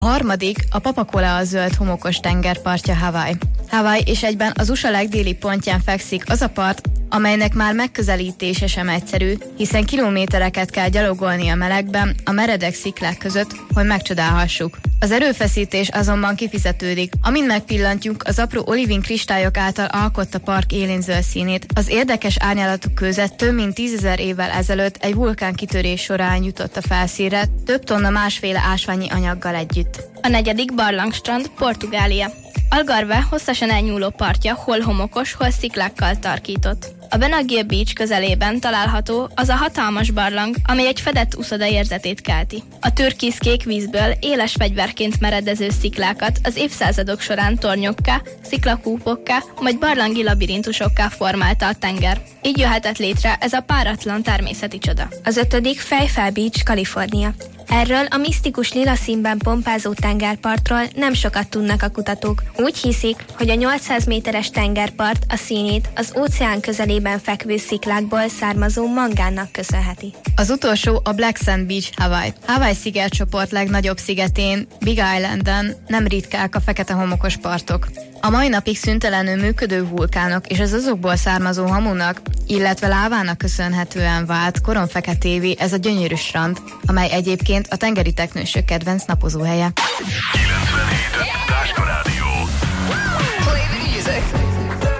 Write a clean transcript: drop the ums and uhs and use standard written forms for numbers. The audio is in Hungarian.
A harmadik a Papacola zöld homokos tengerpartja Hawaii. Hawaii és egyben az USA legdélibb pontján fekszik az a part, amelynek már megközelítése sem egyszerű, hiszen kilométereket kell gyalogolni a melegben, a meredek sziklák között, hogy megcsodálhassuk. Az erőfeszítés azonban kifizetődik. Amint megpillantjuk az apró olivin kristályok által alkotta park élén zöld színét, az érdekes árnyalatok között több mint 10 000 évvel ezelőtt egy vulkánkitörés során jutott a felszínre, több tonna másféle ásványi anyaggal együtt. A negyedik barlangstrand Portugália. Algarve hosszasan elnyúló partja hol homokos, hol sziklákkal tarkított. A Benaguia Beach közelében található az a hatalmas barlang, amely egy fedett uszoda érzetét kelti. A türkiszkék vízből éles fegyverként meredező sziklákat az évszázadok során tornyokká, sziklakúpokká, majd barlangi labirintusokká formálta a tenger. Így jöhetett létre ez a páratlan természeti csoda. Az ötödik Fejfel Beach, Kalifornia. Erről a misztikus lila színben pompázó tengerpartról nem sokat tudnak a kutatók. Úgy hiszik, hogy a 800 méteres tengerpart a színét az óceán közelében fekvő sziklákból származó mangánnak köszönheti. Az utolsó a Black Sand Beach, Hawaii. Hawaii szigetcsoport legnagyobb szigetén, Big Islanden nem ritkák a fekete homokos partok. A mai napig szüntelenül működő vulkánok és az azokból származó hamunak, illetve lávának köszönhetően vált koronfeketévé ez a gyönyörű strand, amely egyébként a tengeri teknősök kedvenc napozóhelye. 97 Táska Rádió. Play the music.